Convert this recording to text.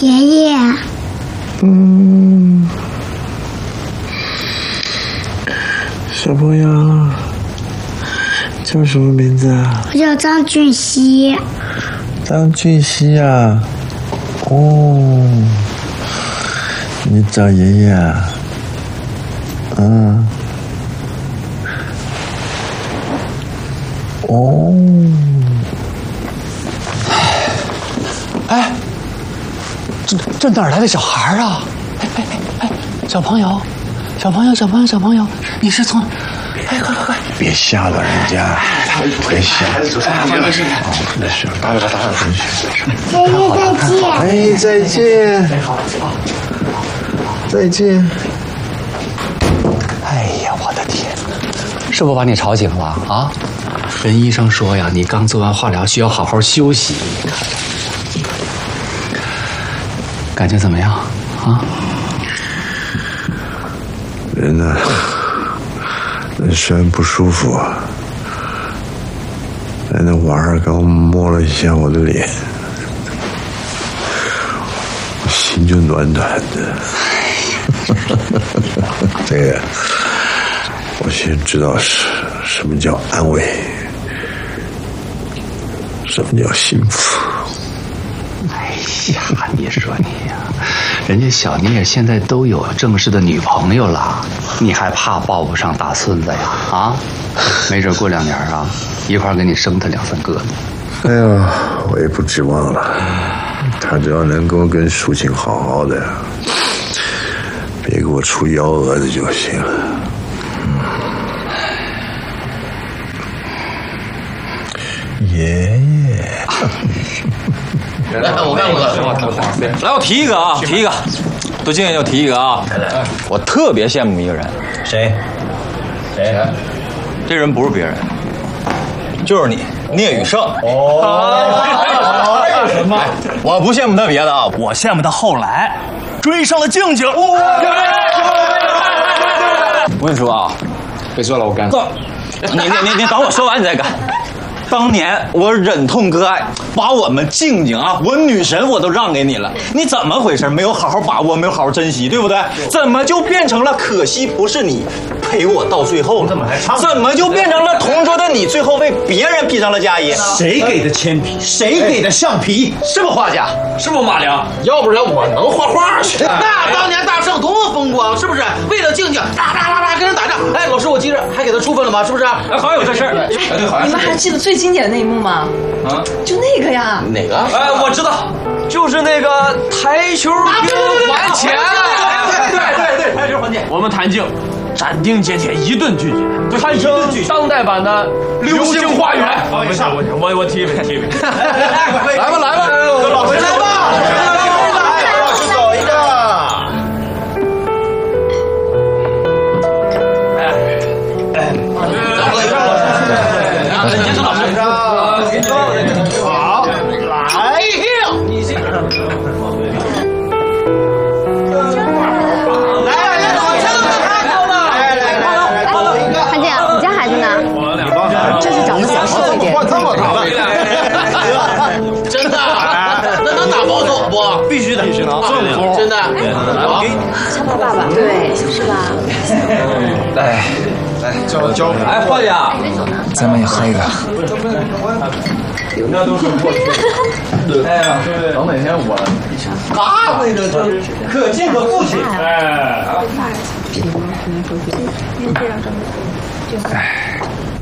爷爷。 小朋友叫什么名字啊？ 我叫张俊熙。 张俊熙啊，哦，你找爷爷啊？哦， 哎，这哪儿来的小孩啊？哎，小朋友，你是从？哎，快！ 别吓到人家，别吓。 没事， 打扰同学。 爷爷再见。 再见。 哎呀，我的天，是不把你吵醒了啊？人医生说呀，你刚做完化疗，需要好好休息。你看，感觉怎么样啊？ 人呢？虽然不舒服，但那玩意儿刚摸了一下我的脸，我心就暖暖的。这个，我现在知道什么叫安慰，什么叫幸福。 哎呀，你说你呀，人家小聂现在都有正式的女朋友了，你还怕抱不上大孙子呀？啊，没准过2年啊，一块儿给你生他2、3个呢。 哎呀，我也不指望了，他只要能够跟淑琴好好的，别给我出幺蛾子就行了。爷爷。 来，我看来，我提一个啊，对静就提一个啊。我特别羡慕一个人， 谁？ 这人不是别人，就是你，聂宇胜。 什么？ 我不羡慕他别的啊，我羡慕他后来追上了静静。我跟你说啊， 别说了，我干。 你等我说完你再干。当年我忍痛割爱，把我们静静啊，我女神我都让给你了，你怎么回事？没有好好把握，没有好好珍惜，对不对？怎么就变成了可惜不是你陪我到最后了？怎么还唱？怎么就变成了同桌的你最后为别人披上了嫁衣？ 谁给的铅笔？谁给的橡皮？ 是不画家？ 是不马良？ 要不然我能画画去。 那当年大圣多么风光，是不是？为了静静，哒跟人打仗。哎，老师，我记着还给他处分了吗？是不是？ 哎，好像有这事儿。 你们还记得最经典的那一幕吗？啊，就那个呀。 哪个？ 哎，我知道，就是那个台球厅还钱。对，台球还钱。 我们谭静斩钉截铁一顿拒绝，堪称当代版的《流星花园》。我提一杯。来吧， 老师来吧。 老师走一个。好，来听。你这个。 韩姐，你家孩子呢？这是长得小瘦一点。 换这么大了。 真的？那能打包走不？ 必须能。 真的。 来， 像他爸爸，对，是吧？ 来，交。 哎，画家， 咱们也喝一个。 那都是过去。哎呀，等哪天我那为了就是可敬可父亲。哎。